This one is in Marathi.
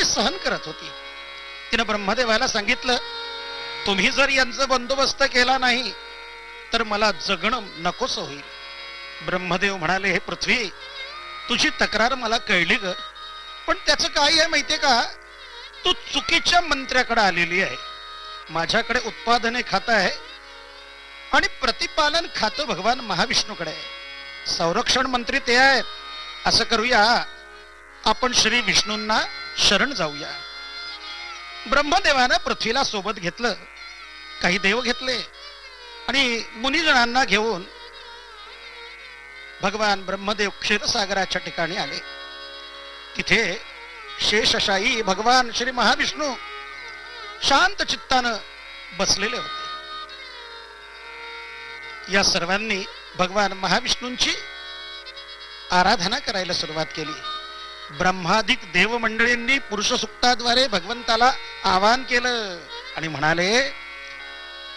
सहन करत होती. तिनं ब्रह्मदेवाला सांगितलं, तुम्ही जर यांचा बंदोबस्त केला नाही तर मला जगणं नकोस होईल. ब्रह्मदेव म्हणाले, हे पृथ्वी, तुझी तक्रार मला कळली ग, पण त्याचं काय आहे माहितीये का, तू चुकीच्या मंत्र्याकडे आलेली आहे. माझ्याकडे उत्पादने खातं आहे आणि प्रतिपालन खातं भगवान महाविष्णूकडे आहे. संरक्षण मंत्री ते आहेत. असं करूया, आपण श्री विष्णूंना शरण जाऊया. ब्रह्मदेवानं पृथ्वीला सोबत घेतलं, काही देव घेतले आणि मुनिजनांना घेऊन भगवान ब्रह्मदेव क्षीरसागराच्या ठिकाणी आले. तिथे शेषशायी भगवान श्री महाविष्णू शांत चित्तानं बसलेले होते. या सर्वांनी भगवान महाविष्णूंची आराधना करायला सुरुवात केली. ब्रह्मादिक देवमंडळींनी पुरुष सुक्ताद्वारे भगवंताला आवाहन केलं आणि म्हणाले,